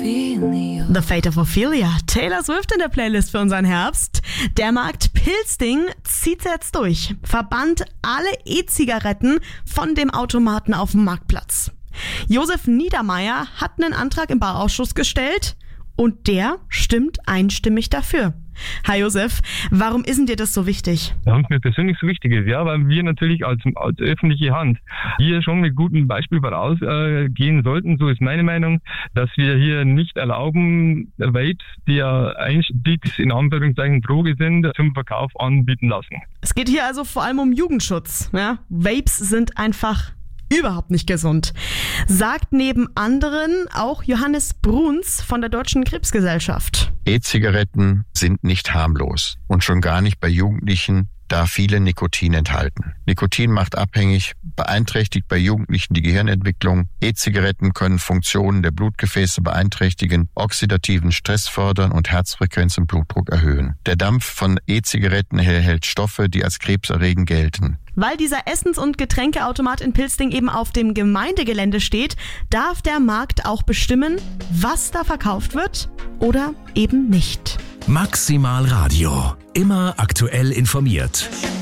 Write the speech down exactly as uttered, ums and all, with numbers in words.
The Fate of Ophelia. Taylor Swift in der Playlist für unseren Herbst. Der Markt Pilzding zieht's jetzt durch. Verbannt alle E-Zigaretten von dem Automaten auf dem Marktplatz. Josef Niedermeyer hat einen Antrag im Bauausschuss gestellt und der stimmt einstimmig dafür. Hi Josef, warum ist denn dir das so wichtig? Warum es mir persönlich so wichtig ist, ja, weil wir natürlich als, als öffentliche Hand hier schon mit gutem Beispiel vorausgehen äh, sollten, so ist meine Meinung, dass wir hier nicht erlauben, Vapes, die ja Einstiegs in Anführungszeichen Droge sind, zum Verkauf anbieten lassen. Es geht hier also vor allem um Jugendschutz. Ja? Vapes sind einfach überhaupt nicht gesund. Sagt neben anderen auch Johannes Bruns von der Deutschen Krebsgesellschaft. E-Zigaretten sind nicht harmlos und schon gar nicht bei Jugendlichen, da viele Nikotin enthalten. Nikotin macht abhängig, beeinträchtigt bei Jugendlichen die Gehirnentwicklung. E-Zigaretten können Funktionen der Blutgefäße beeinträchtigen, oxidativen Stress fördern und Herzfrequenz und Blutdruck erhöhen. Der Dampf von E-Zigaretten enthält Stoffe, die als krebserregend gelten. Weil dieser Essens- und Getränkeautomat in Pilzding eben auf dem Gemeindegelände steht, darf der Markt auch bestimmen, was da verkauft wird oder eben nicht. Maximal Radio. Immer aktuell informiert.